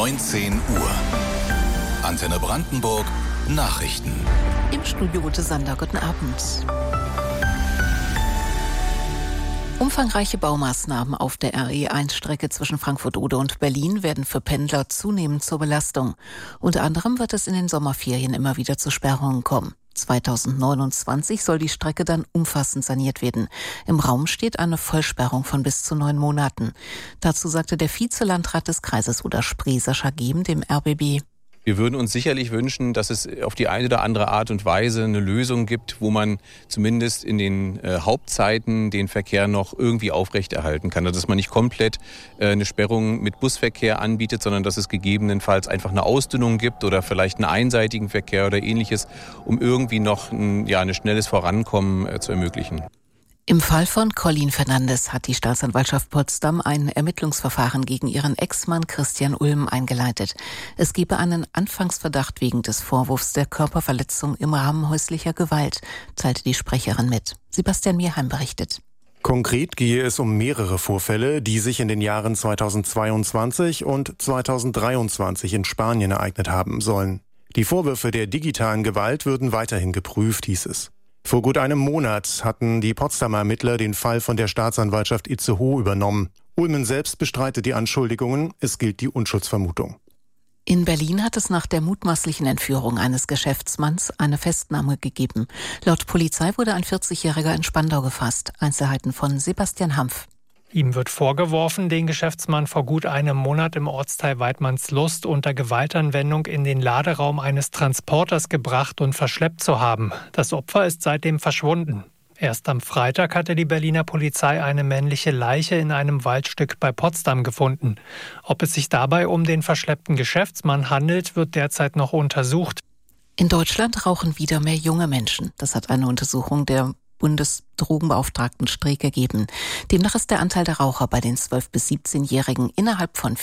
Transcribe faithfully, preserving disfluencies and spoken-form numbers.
neunzehn Uhr. Antenne Brandenburg Nachrichten. Im Studio Ute Sander, guten Abend. Umfangreiche Baumaßnahmen auf der R E eins Strecke zwischen Frankfurt-Oder und Berlin werden für Pendler zunehmend zur Belastung. Unter anderem wird es in den Sommerferien immer wieder zu Sperrungen kommen. zweitausendneunundzwanzig soll die Strecke dann umfassend saniert werden. Im Raum steht eine Vollsperrung von bis zu neun Monaten. Dazu sagte der Vizelandrat des Kreises Oder-Spree, Sascha Gehm, dem R B B: Wir würden uns sicherlich wünschen, dass es auf die eine oder andere Art und Weise eine Lösung gibt, wo man zumindest in den äh, Hauptzeiten den Verkehr noch irgendwie aufrechterhalten kann. Also dass man nicht komplett äh, eine Sperrung mit Busverkehr anbietet, sondern dass es gegebenenfalls einfach eine Ausdünnung gibt oder vielleicht einen einseitigen Verkehr oder Ähnliches, um irgendwie noch ein, ja, ein schnelles Vorankommen äh, zu ermöglichen. Im Fall von Colin Fernandes hat die Staatsanwaltschaft Potsdam ein Ermittlungsverfahren gegen ihren Ex-Mann Christian Ulm eingeleitet. Es gebe einen Anfangsverdacht wegen des Vorwurfs der Körperverletzung im Rahmen häuslicher Gewalt, teilte die Sprecherin mit. Sebastian Mierheim berichtet. Konkret gehe es um mehrere Vorfälle, die sich in den Jahren zweitausendzweiundzwanzig und zweitausenddreiundzwanzig in Spanien ereignet haben sollen. Die Vorwürfe der digitalen Gewalt würden weiterhin geprüft, hieß es. Vor gut einem Monat hatten die Potsdamer Ermittler den Fall von der Staatsanwaltschaft Itzehoe übernommen. Ulmen selbst bestreitet die Anschuldigungen, es gilt die Unschuldsvermutung. In Berlin hat es nach der mutmaßlichen Entführung eines Geschäftsmanns eine Festnahme gegeben. Laut Polizei wurde ein vierzigjähriger in Spandau gefasst. Einzelheiten von Sebastian Hampf. Ihm wird vorgeworfen, den Geschäftsmann vor gut einem Monat im Ortsteil Weidmannslust unter Gewaltanwendung in den Laderaum eines Transporters gebracht und verschleppt zu haben. Das Opfer ist seitdem verschwunden. Erst am Freitag hatte die Berliner Polizei eine männliche Leiche in einem Waldstück bei Potsdam gefunden. Ob es sich dabei um den verschleppten Geschäftsmann handelt, wird derzeit noch untersucht. In Deutschland rauchen wieder mehr junge Menschen. Das hat eine Untersuchung der Bundesdrogenbeauftragten Streeck ergeben. Demnach ist der Anteil der Raucher bei den zwölf- bis siebzehnjährigen innerhalb von